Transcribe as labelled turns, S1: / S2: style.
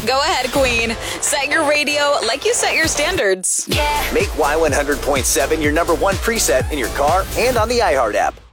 S1: Go ahead, Queen. Set your radio like you set your standards.
S2: Yeah. Make Y100.7 your number one preset in your car and on the iHeart app.